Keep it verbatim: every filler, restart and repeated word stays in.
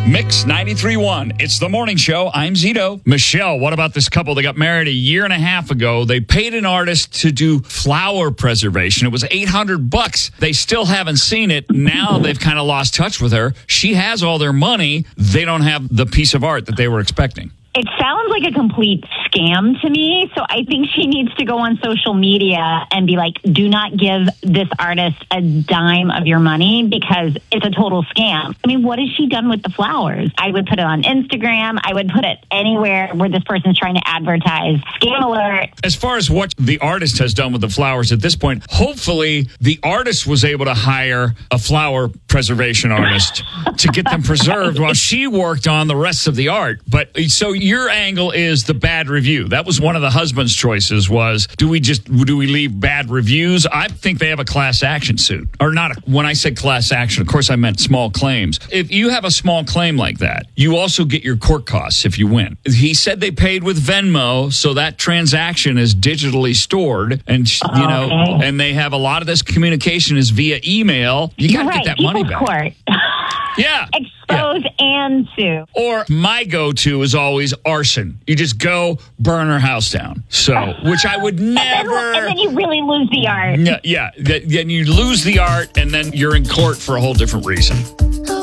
Mix ninety-three point one. It's the morning show. I'm Zito. Michelle, what about this couple that got married a year and a half ago? They paid an artist to do flower preservation. It was eight hundred bucks. They still haven't seen it. Now they've kind of lost touch with her. She has all their money. They don't have the piece of art that they were expecting. It sounds like a complete scam to me. So I think she needs to go on social media and be like, do not give this artist a dime of your money because it's a total scam. I mean, what has she done with the flowers? I would put it on Instagram. I would put it anywhere where this person's trying to advertise. Scam alert. As far as what the artist has done with the flowers at this point, hopefully the artist was able to hire a flower preservation artist to get them preserved while she worked on the rest of the art. But so your angle is the bad review. That was one of the husband's choices was, do we just, do we leave bad reviews? I think they have a class action suit. Or not, a, when I said class action, of course I meant small claims. If you have a small claim like that, you also get your court costs if you win. He said they paid with Venmo, so that transaction is digitally stored. And, you know, Okay. and they have a lot of this communication is via email. You got to You're get right. that money People's back. Court. Yeah. Expose and sue. Or my go-to is always arson. You just go burn her house down. So, which I would never. And then, and then you really lose the art. Yeah, yeah. Then you lose the art, and then you're in court for a whole different reason.